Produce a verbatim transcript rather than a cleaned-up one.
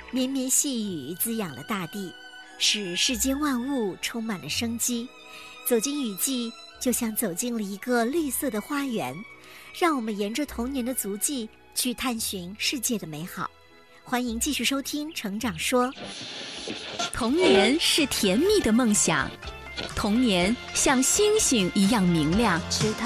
绵绵细雨滋养了大地，使世间万物充满了生机。走进雨季，就像走进了一个绿色的花园，让我们沿着童年的足迹去探寻世界的美好。欢迎继续收听《成长说》。 童年是甜蜜的梦想，童年像星星一样明亮。 池塘